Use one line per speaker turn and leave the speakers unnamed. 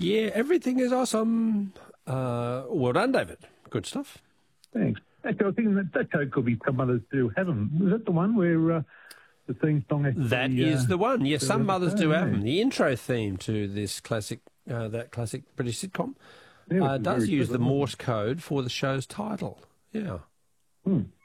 Yeah, everything is awesome. Well done, David. Good stuff.
Thanks. Actually, I think that could be Some Mothers Do Heaven. Was that the one where the theme song actually...
That is the one. Yes, Some Mothers Do Have
yeah.
Them. The intro theme to this classic, that classic British sitcom,
Yeah,
does use the
clever,
Morse code for the show's title. Yeah.